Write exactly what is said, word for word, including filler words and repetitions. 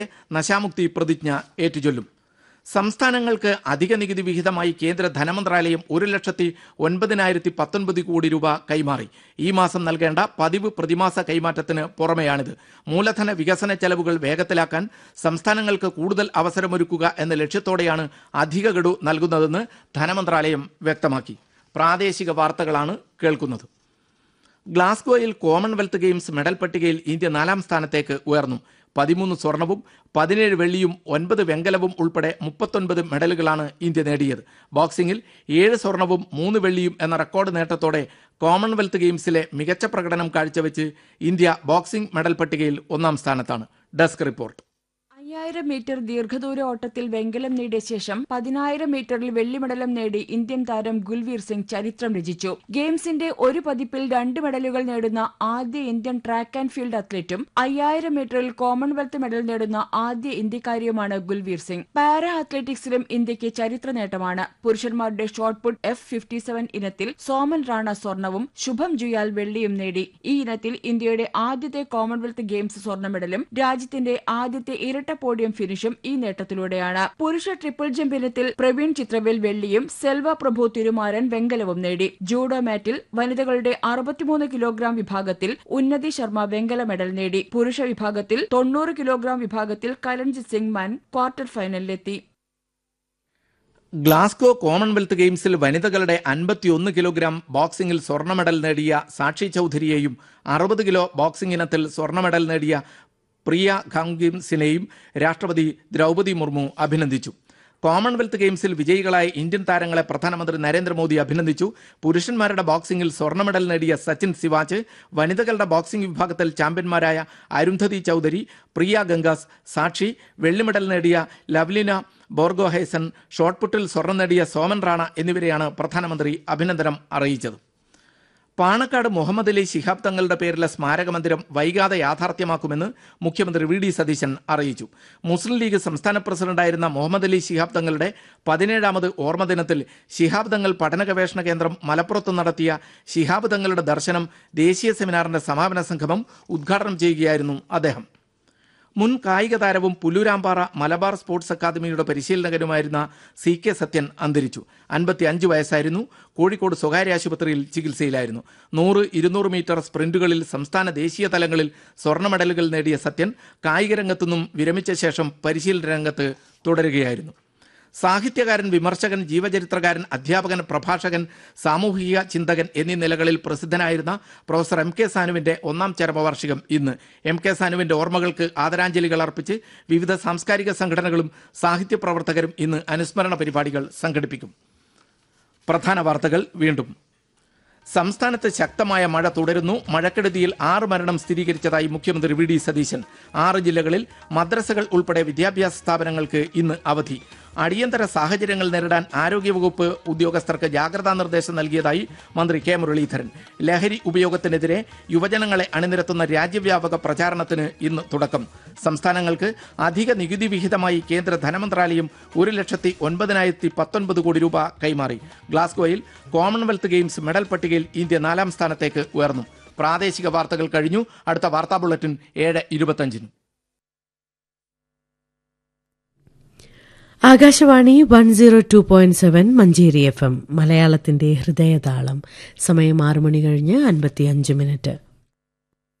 നശാമുക്തി പ്രതിജ്ഞ ഏറ്റുചൊല്ലും. സംസ്ഥാനങ്ങൾക്ക് അധിക നികുതി വിഹിതമായി കേന്ദ്ര ധനമന്ത്രാലയം ഒരു ലക്ഷത്തി ഒൻപതിനായിരത്തി പത്തൊൻപത് കോടി രൂപ കൈമാറി. ഈ മാസം നൽകേണ്ട പതിവ് പ്രതിമാസ കൈമാറ്റത്തിന് പുറമെയാണിത്. മൂലധന വികസന ചെലവുകൾ വേഗത്തിലാക്കാൻ സംസ്ഥാനങ്ങൾക്ക് കൂടുതൽ അവസരമൊരുക്കുക എന്ന ലക്ഷ്യത്തോടെയാണ് അധിക ഗഡു നൽകുന്നതെന്ന് ധനമന്ത്രാലയം വ്യക്തമാക്കി. പ്രാദേശിക വാർത്തകളാണ് കേൾക്കുന്നത്. ഗ്ലാസ്ഗോയിൽ കോമൺവെൽത്ത് ഗെയിംസ് മെഡൽ പട്ടികയിൽ ഇന്ത്യ നാലാം സ്ഥാനത്തേക്ക് ഉയർന്നു. പതിമൂന്ന് സ്വർണവും പതിനേഴ് വെള്ളിയും ഒൻപത് വെങ്കലവും ഉൾപ്പെടെ മുപ്പത്തൊൻപത് മെഡലുകളാണ് ഇന്ത്യ നേടിയത്. ബോക്സിംഗിൽ ഏഴ് സ്വർണവും മൂന്ന് വെള്ളിയും എന്ന റെക്കോർഡ് നേട്ടത്തോടെ കോമൺവെൽത്ത് ഗെയിംസിലെ മികച്ച പ്രകടനം കാഴ്ചവെച്ച് ഇന്ത്യ ബോക്സിംഗ് മെഡൽ പട്ടികയിൽ ഒന്നാം സ്ഥാനത്താണ്. Desk report. അയ്യായിരം മീറ്റർ ദീർഘദൂര ഓട്ടത്തിൽ വെങ്കലം നേടിയ ശേഷം പതിനായിരം മീറ്ററിൽ വെള്ളി മെഡലും നേടി ഇന്ത്യൻ താരം ഗുൽവീർ സിംഗ് ചരിത്രം രചിച്ചു. ഗെയിംസിന്റെ ഒരു പതിപ്പിൽ രണ്ട് മെഡലുകൾ നേടുന്ന ആദ്യ ഇന്ത്യൻ ട്രാക്ക് ആൻഡ് ഫീൽഡ് അത്ലറ്റും അയ്യായിരം മീറ്ററിൽ കോമൺവെൽത്ത് മെഡൽ നേടുന്ന ആദ്യ ഇന്ത്യക്കാരിയുമാണ് ഗുൽവീർ സിംഗ്. പാരാ അത്ലറ്റിക്സിലും ഇന്ത്യക്ക് ചരിത്ര നേട്ടമാണ്. പുരുഷന്മാരുടെ ഷോട്ട്പുട്ട് എഫ് ഫിഫ്റ്റി സെവൻ ഇനത്തിൽ സോമൻ റാണ സ്വർണവും ശുഭം ജുയാൽ വെള്ളിയും നേടി. ഈ ഇനത്തിൽ ഇന്ത്യയുടെ ആദ്യത്തെ കോമൺവെൽത്ത് ഗെയിംസ് സ്വർണ്ണ മെഡലും രാജ്യത്തിന്റെ ആദ്യത്തെ ഇരട്ട പോഡിയം ഫിനിഷും ഈ നേട്ടത്തിലൂടെയാണ്. പുരുഷ ട്രിപ്പിൾ ജമ്പ് ഇനത്തിൽ പ്രവീൺ ചിത്രവേൽ വെള്ളിയും സെൽവ പ്രഭു തിരുമാരൻ വെങ്കലവും നേടി. ജൂഡോ മാറ്റിൽ വനിതകളുടെ അറുപത്തിമൂന്ന് കിലോഗ്രാം വിഭാഗത്തിൽ ഉന്നതി ശർമ്മ വെങ്കല മെഡൽ നേടി. പുരുഷ വിഭാഗത്തിൽ തൊണ്ണൂറ് കിലോഗ്രാം വിഭാഗത്തിൽ കരൺജിത് സിംഗ് മാൻ ക്വാർട്ടർ ഫൈനലിലെത്തി. ഗ്ലാസ്ഗോ കോമൺവെൽത്ത് ഗെയിംസിൽ വനിതകളുടെ അൻപത്തിയൊന്ന് കിലോഗ്രാം ബോക്സിംഗിൽ സ്വർണ്ണ മെഡൽ നേടിയ സാക്ഷി ചൌധരിയെയും അറുപത് കിലോ ബോക്സിംഗ് ഇനത്തിൽ സ്വർണ്ണ മെഡൽ നേടിയ പ്രിയ ഖാംഗിംസിനെയും രാഷ്ട്രപതി ദ്രൗപദി മുർമു അഭിനന്ദിച്ചു. കോമൺവെൽത്ത് ഗെയിംസിൽ വിജയികളായ ഇന്ത്യൻ താരങ്ങളെ പ്രധാനമന്ത്രി നരേന്ദ്രമോദി അഭിനന്ദിച്ചു. പുരുഷന്മാരുടെ ബോക്സിംഗിൽ സ്വർണ്ണ മെഡൽ നേടിയ സച്ചിൻ സിവാച്ച്, വനിതകളുടെ ബോക്സിംഗ് വിഭാഗത്തിൽ ചാമ്പ്യന്മാരായ അരുന്ധതി ചൌധരി, പ്രിയ ഗംഗാസ്, സാക്ഷി, വെള്ളി മെഡൽ നേടിയ ലവ്ലിന ബോർഗോഹൈസൺ, ഷോട്ട്പുട്ടിൽ സ്വർണം നേടിയ സോമൻ റാണ എന്നിവരെയാണ് പ്രധാനമന്ത്രി അഭിനന്ദനം അറിയിച്ചത്. പാണക്കാട് മുഹമ്മദ് അലി ശിഹാബ് തങ്ങളുടെ പേരിലെ സ്മാരക മന്ദിരം വൈകാതെ യാഥാർത്ഥ്യമാക്കുമെന്ന് മുഖ്യമന്ത്രി വി ഡി സതീശൻ അറിയിച്ചു. മുസ്ലിം ലീഗ് സംസ്ഥാന പ്രസിഡന്റായിരുന്ന മുഹമ്മദ് അലി ശിഹാബ് തങ്ങളുടെ പതിനേഴാമത് ഓർമ്മ ദിനത്തിൽ ശിഹാബ് തങ്ങൾ പഠന ഗവേഷണ കേന്ദ്രം മലപ്പുറത്ത് നടത്തിയ ശിഹാബ് തങ്ങളുടെ ദർശനം ദേശീയ സെമിനാറിന്റെ സമാപന സംഗമം ഉദ്ഘാടനം ചെയ്യുകയായിരുന്നു അദ്ദേഹം. മുൻ കായിക താരവും പുല്ലൂരാമ്പാറ മലബാർ സ്പോർട്സ് അക്കാദമിയുടെ പരിശീലകനുമായിരുന്ന സി കെ സത്യൻ അന്തരിച്ചു. അൻപത്തി അഞ്ച് വയസ്സായിരുന്നു. കോഴിക്കോട് സ്വകാര്യ ആശുപത്രിയിൽ ചികിത്സയിലായിരുന്നു. നൂറ് ഇരുന്നൂറ് മീറ്റർ സ്പ്രിന്റുകളിൽ സംസ്ഥാന ദേശീയ തലങ്ങളിൽ സ്വർണ്ണ മെഡലുകൾ നേടിയ സത്യൻ കായിക രംഗത്തുനിന്നും വിരമിച്ച ശേഷം പരിശീലന രംഗത്ത് തുടരുകയായിരുന്നു. സാഹിത്യകാരൻ, വിമർശകൻ, ജീവചരിത്രകാരൻ, അധ്യാപകൻ, പ്രഭാഷകൻ, സാമൂഹിക ചിന്തകൻ എന്നീ നിലകളിൽ പ്രസിദ്ധനായിരുന്ന പ്രൊഫസർ എം കെ സാനുവിന്റെ ഒന്നാം ചരമവാർഷികം ഇന്ന്. എം കെ സാനുവിന്റെ ഓർമ്മകൾക്ക് ആദരാഞ്ജലികൾ അർപ്പിച്ച് വിവിധ സാംസ്കാരിക സംഘടനകളും സാഹിത്യ പ്രവർത്തകരും ഇന്ന് അനുസ്മരണ പരിപാടികൾ സംഘടിപ്പിക്കും. പ്രധാന വാർത്തകൾ വീണ്ടും. സംസ്ഥാനത്ത് ശക്തമായ മഴ തുടരുന്നു. മഴക്കെടുതിയിൽ ആറ് മരണം സ്ഥിരീകരിച്ചതായി മുഖ്യമന്ത്രി വി ഡി സതീശൻ. ആറ് ജില്ലകളിൽ മദ്രസകൾ ഉൾപ്പെടെ വിദ്യാഭ്യാസ സ്ഥാപനങ്ങൾക്ക് ഇന്ന് അവധി. അടിയന്തര സാഹചര്യങ്ങൾ നേരിടാൻ ആരോഗ്യവകുപ്പ് ഉദ്യോഗസ്ഥർക്ക് ജാഗ്രതാ നിർദ്ദേശം നൽകിയതായി മന്ത്രി കെ മുരളീധരൻ. ലഹരി ഉപയോഗത്തിനെതിരെ യുവജനങ്ങളെ അണിനിരത്തുന്ന രാജ്യവ്യാപക പ്രചാരണത്തിന് ഇന്ന് തുടക്കം. സംസ്ഥാനങ്ങൾക്ക് അധിക നികുതി വിഹിതമായി കേന്ദ്ര ധനമന്ത്രാലയം ഒരു ലക്ഷത്തി ഒൻപതിനായിരത്തി പത്തൊൻപത് കോടി രൂപ കൈമാറി. ഗ്ലാസ്ഗോയിൽ കോമൺവെൽത്ത് ഗെയിംസ് മെഡൽ പട്ടികയിൽ ഇന്ത്യ നാലാം സ്ഥാനത്തേക്ക് ഉയർന്നു. പ്രാദേശിക വാർത്തകൾ കഴിഞ്ഞു. അടുത്ത വാർത്താ ബുള്ളറ്റിൻ ഏഴ് ഇരുപത്തഞ്ചിന്. Akashvani one zero two point seven Manjeri F M മലയാളത്തിന്റെ ഹൃദയതാളം. സമയം ആറ് മണി കഴിഞ്ഞ് അൻപത്തിയഞ്ച് മിനിറ്റ്.